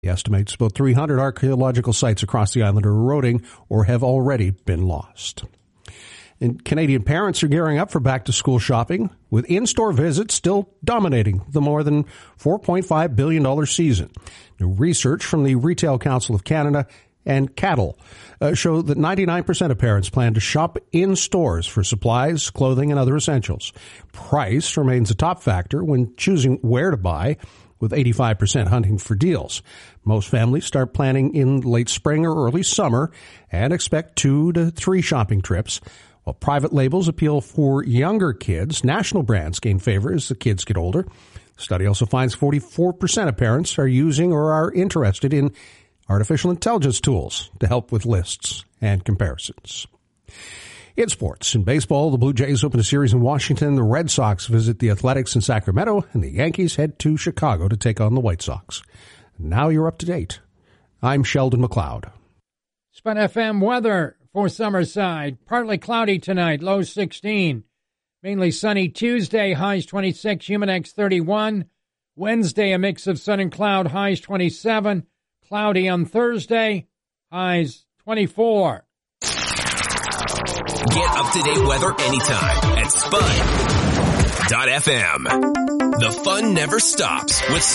He estimates about 300 archaeological sites across the island are eroding or have already been lost. And Canadian parents are gearing up for back-to-school shopping, with in-store visits still dominating the more than $4.5 billion season. New research from the Retail Council of Canada and Cattle show that 99% of parents plan to shop in stores for supplies, clothing, and other essentials. Price remains a top factor when choosing where to buy, with 85% hunting for deals. Most families start planning in late spring or early summer and expect 2 to 3 shopping trips. While private labels appeal for younger kids, national brands gain favor as the kids get older. The study also finds 44% of parents are using or are interested in artificial intelligence tools to help with lists and comparisons. In sports, in baseball, the Blue Jays open a series in Washington, the Red Sox visit the Athletics in Sacramento, and the Yankees head to Chicago to take on the White Sox. Now you're up to date. I'm Sheldon McLeod. Spud FM weather for Summerside. Partly cloudy tonight, low 16. Mainly sunny Tuesday, highs 26, Humidex 31. Wednesday, a mix of sun and cloud, highs 27. Cloudy on Thursday, highs 24. Get up-to-date weather anytime at Spud.fm. The fun never stops with